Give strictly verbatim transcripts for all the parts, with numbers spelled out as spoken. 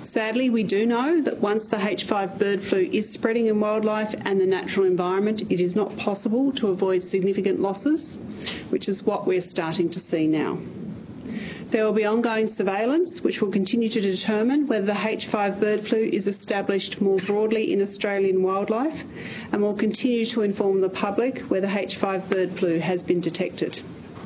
Sadly, we do know that once the H five bird flu is spreading in wildlife and the natural environment, it is not possible to avoid significant losses, which is what we're starting to see now. There will be ongoing surveillance, which will continue to determine whether the H five bird flu is established more broadly in Australian wildlife, and will continue to inform the public where the H five bird flu has been detected.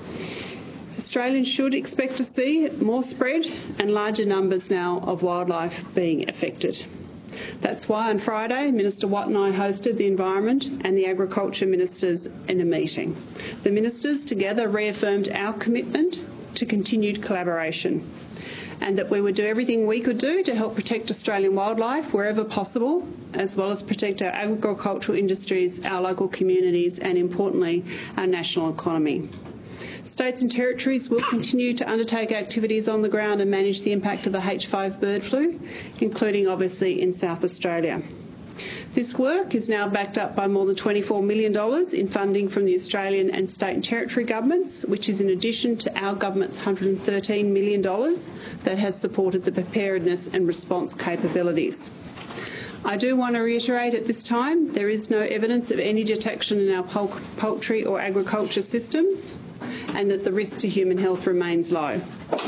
Australians should expect to see more spread and larger numbers now of wildlife being affected. That's why on Friday, Minister Watt and I hosted the Environment and the Agriculture Ministers in a meeting. The ministers together reaffirmed our commitment to continued collaboration, and that we would do everything we could do to help protect Australian wildlife wherever possible, as well as protect our agricultural industries, our local communities and, importantly, our national economy. States and territories will continue to undertake activities on the ground and manage the impact of the H five bird flu, including obviously in South Australia. This work is now backed up by more than twenty-four million dollars in funding from the Australian and state and territory governments, which is in addition to our government's one hundred thirteen million dollars that has supported the preparedness and response capabilities. I do want to reiterate at this time there is no evidence of any detection in our poultry or agriculture systems, and that the risk to human health remains low.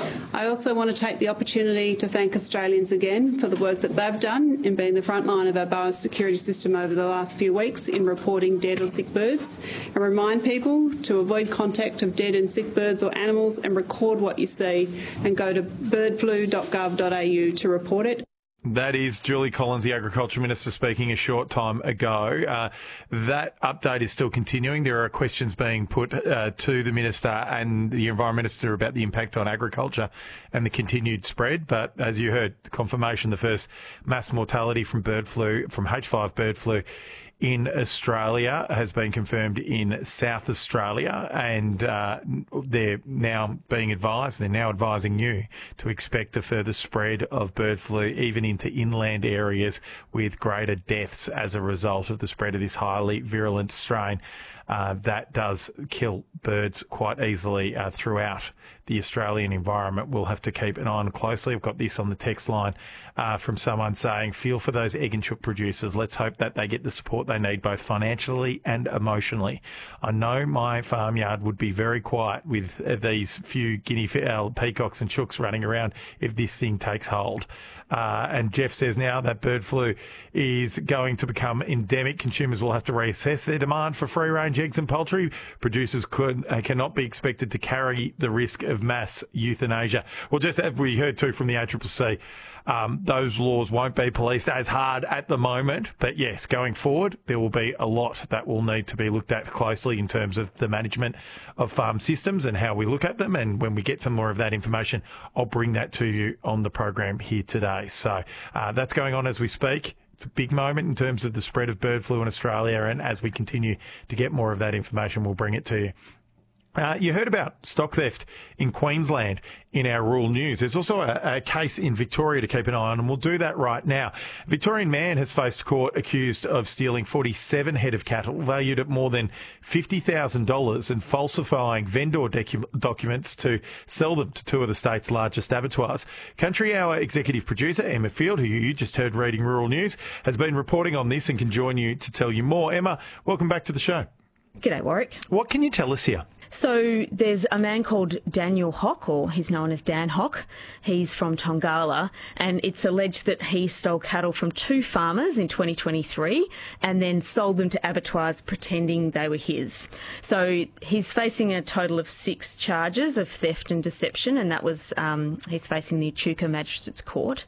I also want to take the opportunity to thank Australians again for the work that they've done in being the front line of our biosecurity system over the last few weeks in reporting dead or sick birds, and remind people to avoid contact of dead and sick birds or animals and record what you see, and go to bird flu dot gov dot a u to report it. That is Julie Collins, the Agriculture Minister, speaking a short time ago. Uh, that update is still continuing. There are questions being put uh, to the Minister and the Environment Minister about the impact on agriculture and the continued spread. But as you heard, confirmation, the first mass mortality from bird flu, from H five bird flu in Australia has been confirmed in South Australia, and uh, they're now being advised, they're now advising you to expect a further spread of bird flu even into inland areas, with greater deaths as a result of the spread of this highly virulent strain. Uh, that does kill birds quite easily uh, throughout the Australian environment. We'll have to keep an eye on closely. I've got this on the text line uh, from someone saying, feel for those egg and chook producers. Let's hope that they get the support they need, both financially and emotionally. I know my farmyard would be very quiet with uh, these few guinea fowl, peacocks and chooks running around if this thing takes hold. Uh, and Jeff says now that bird flu is going to become endemic, consumers will have to reassess their demand for free-range eggs and poultry. Producers could uh, cannot be expected to carry the risk of mass euthanasia. Well, just as we heard too from the A C C C, um, those laws won't be policed as hard at the moment. But yes, going forward, there will be a lot that will need to be looked at closely in terms of the management of farm systems and how we look at them. And when we get some more of that information, I'll bring that to you on the program here today. So uh, that's going on as we speak. It's a big moment in terms of the spread of bird flu in Australia, and as we continue to get more of that information, we'll bring it to you. Uh, you heard about stock theft in Queensland in our rural news. There's also a, a case in Victoria to keep an eye on, and we'll do that right now. A Victorian man has faced court accused of stealing forty-seven head of cattle valued at more than fifty thousand dollars and falsifying vendor docu- documents to sell them to two of the state's largest abattoirs. Country Hour executive producer Emma Field, who you just heard reading rural news, has been reporting on this and can join you to tell you more. Emma, welcome back to the show. G'day, Warwick. What can you tell us here? So there's a man called Daniel Hock, or he's known as Dan Hock. He's from Tongala, and it's alleged that he stole cattle from two farmers in twenty twenty-three and then sold them to abattoirs pretending they were his. So he's facing a total of six charges of theft and deception, and that was um, he's facing the Echuca Magistrates Court.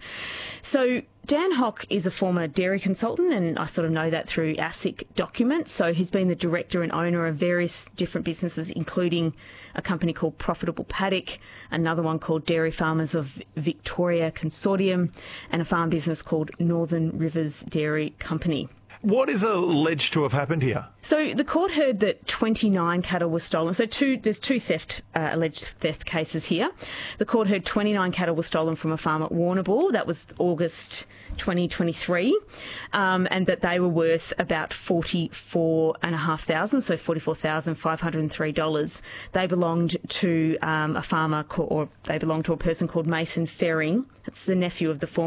So Dan Hock is a former dairy consultant, and I sort of know that through ASIC documents. So he's been the director and owner of various different businesses, including a company called Profitable Paddock, another one called Dairy Farmers of Victoria Consortium, and a farm business called Northern Rivers Dairy Company. What is alleged to have happened here? So the court heard that twenty-nine cattle were stolen. So two, there's two theft, uh, alleged theft cases here. The court heard twenty-nine cattle were stolen from a farm at Warrnambool. That was August twenty twenty-three, um, and that they were worth about forty-four thousand five hundred dollars, so forty-four thousand five hundred three dollars. They belonged to um, a farmer, co- or they belonged to a person called Mason Ferring. That's the nephew of the former